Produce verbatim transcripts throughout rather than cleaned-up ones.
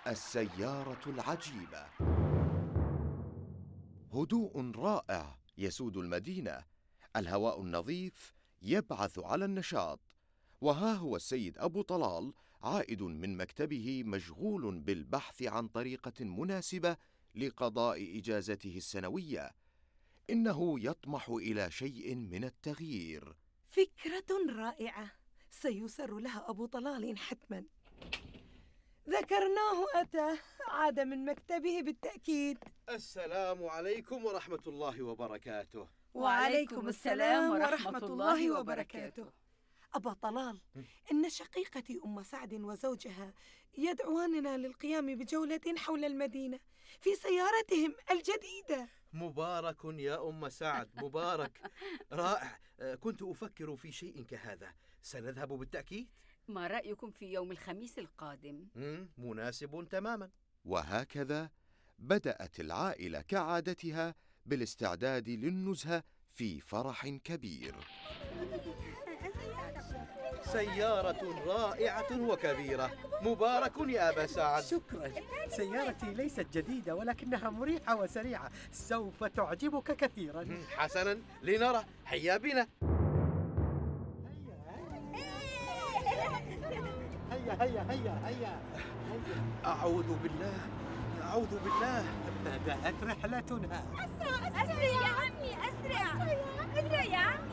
السيارة العجيبة. هدوء رائع يسود المدينة، الهواء النظيف يبعث على النشاط، وها هو السيد أبو طلال عائد من مكتبه مشغول بالبحث عن طريقة مناسبة لقضاء إجازته السنوية. إنه يطمح إلى شيء من التغيير. فكرة رائعة سيسر لها أبو طلال حتما. ذكرناه أتى، عاد من مكتبه بالتأكيد. السلام عليكم ورحمة الله وبركاته. وعليكم السلام ورحمة الله وبركاته. أبا طلال، إن شقيقتي أم سعد وزوجها يدعواننا للقيام بجولة حول المدينة في سيارتهم الجديدة. مبارك يا أم سعد، مبارك. رائع، كنت أفكر في شيء كهذا. سنذهب بالتأكيد. ما رأيكم في يوم الخميس القادم؟ مناسب تماما. وهكذا بدأت العائلة كعادتها بالاستعداد للنزهة في فرح كبير. سيارة رائعة وكبيرة. مبارك يا أبا سعد. شكرا. سيارتي ليست جديدة ولكنها مريحة وسريعة، سوف تعجبك كثيرا. حسنا، لنرى. هيا بنا. هيا هيا هيا هيا. أعوذ بالله، أعوذ بالله. بدأت رحلتنا. أسرع أسرع يا عمي، أسرع أسرع يا عمي.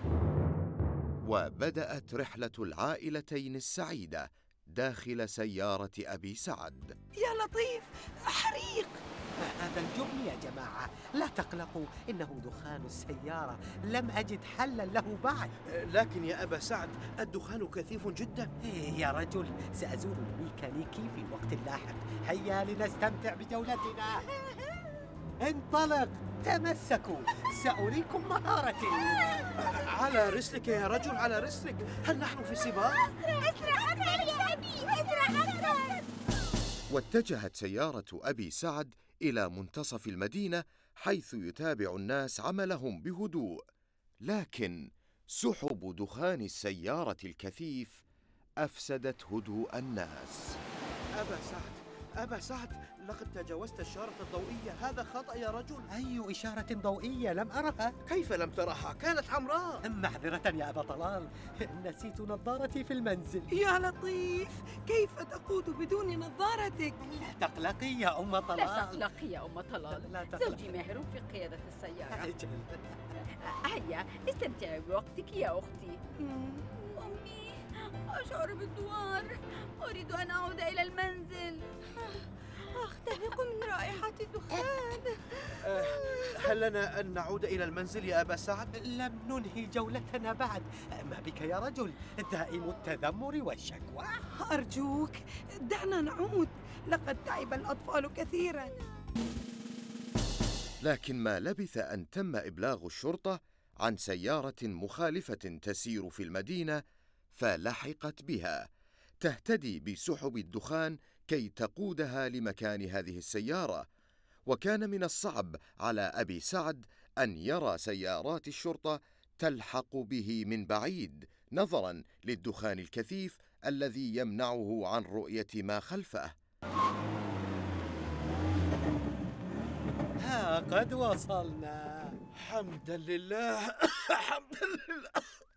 وبدأت رحلة العائلتين السعيدة داخل سيارة أبي سعد. يا لطيف، حريق! هذا الجبن يا جماعة، لا تقلقوا، إنه دخان السيارة، لم أجد حلا له بعد. لكن يا أبا سعد الدخان كثيف جدا. يا رجل، سأزور الميكانيكي في وقت لاحق. هيا لنستمتع بجولتنا. انطلق، تمسكوا، سأريكم مهارتي. على رسلك يا رجل، على رسلك. هل نحن في سباق؟ أسرع أسرع أسرع يا أبي، أسرع أسرع. واتجهت سيارة أبي سعد إلى منتصف المدينة، حيث يتابع الناس عملهم بهدوء. لكن سحب دخان السيارة الكثيف أفسدت هدوء الناس. أبا سعد، أبا سعد، لقد تجاوزت الإشارة الضوئية. هذا خطأ يا رجل. أي إشارة ضوئية؟ لم أرها. كيف لم ترها؟ كانت حمراء. معذرة يا أبا طلال، نسيت نظارتي في المنزل. يا لطيف، كيف تقود بدون نظارتك؟ لا تقلقي يا أم طلال. لا تقلقي يا أم طلال، زوجي ماهر في قيادة السيارة. أجل. هيا استمتعي بوقتك يا أختي. أمي، أشعر بالدوار، أريد أن أعود إلى المنزل. أختنق من رائحة الدخان. هل لنا أن نعود إلى المنزل يا أبا سعد؟ لم ننهي جولتنا بعد. ما بك يا رجل؟ دائم التذمر والشكوى. أرجوك دعنا نعود، لقد تعب الأطفال كثيرا. لكن ما لبث أن تم إبلاغ الشرطة عن سيارة مخالفة تسير في المدينة، فلحقت بها تهتدي بسحب الدخان كي تقودها لمكان هذه السيارة. وكان من الصعب على أبي سعد أن يرى سيارات الشرطة تلحق به من بعيد، نظراً للدخان الكثيف الذي يمنعه عن رؤية ما خلفه. ها قد وصلنا. حمداً لله. حمداً لله.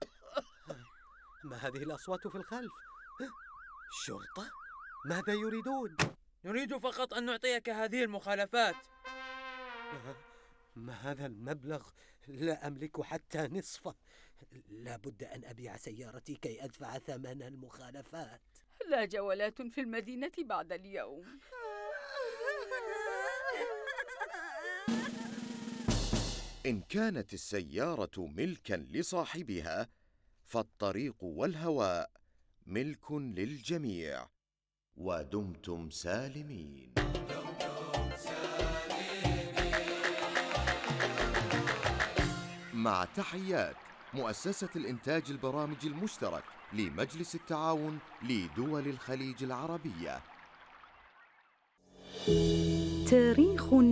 ما هذه الأصوات في الخلف؟ شرطة؟ ماذا يريدون؟ نريد فقط أن نعطيك هذه المخالفات. ما هذا المبلغ؟ لا أملك حتى نصفه. لا بد أن أبيع سيارتي كي أدفع ثمن المخالفات. لا جولات في المدينة بعد اليوم. إن كانت السيارة ملكاً لصاحبها، فالطريق والهواء ملك للجميع. ودمتم سالمين. مع تحيات مؤسسة الإنتاج البرامج المشترك لمجلس التعاون لدول الخليج العربية. تاريخ